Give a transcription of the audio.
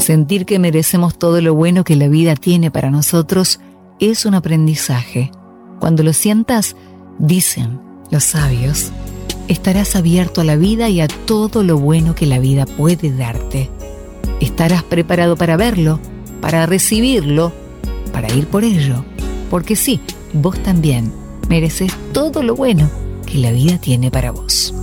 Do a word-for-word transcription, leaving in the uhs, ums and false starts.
Sentir que merecemos todo lo bueno que la vida tiene para nosotros es un aprendizaje. Cuando lo sientas, dicen los sabios, estarás abierto a la vida y a todo lo bueno que la vida puede darte. Estarás preparado para verlo, para recibirlo, para ir por ello. Porque sí, vos también mereces todo lo bueno que la vida tiene para vos.